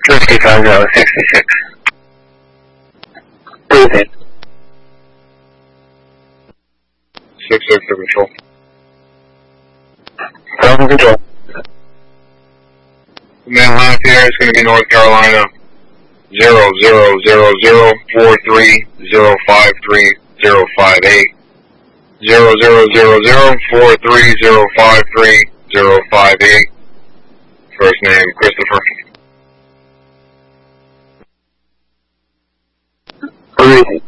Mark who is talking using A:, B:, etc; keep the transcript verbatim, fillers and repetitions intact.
A: fifty-five sixty-six. Breathing.
B: six six for control.
A: Ground control.
B: Command line up here is going to be North Carolina zero zero zero zero four three zero five three zero five eight. Zero zero zero zero four three zero five three zero five eight. First name Christopher.
A: Breathing.